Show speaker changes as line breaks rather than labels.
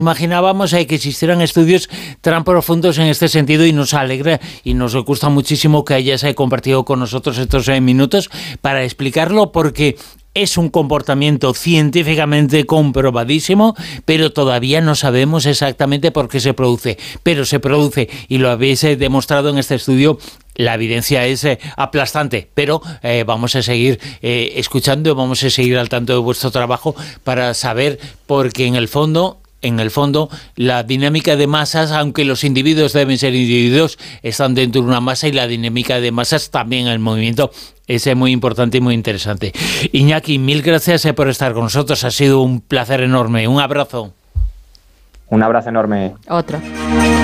imaginábamos que existieran estudios tan profundos en este sentido, y nos alegra y nos gusta muchísimo que hayas compartido con nosotros estos minutos para explicarlo, porque es un comportamiento científicamente comprobadísimo, pero todavía no sabemos exactamente por qué se produce. Pero se produce, y lo habéis demostrado en este estudio. La evidencia es aplastante, pero vamos a seguir escuchando, vamos a seguir al tanto de vuestro trabajo para saber, porque en el fondo, la dinámica de masas, aunque los individuos deben ser individuos, están dentro de una masa, y la dinámica de masas también, el movimiento, es muy importante y muy interesante. Iñaki, mil gracias por estar con nosotros. Ha sido un placer enorme. Un abrazo.
Un abrazo enorme.
Otro.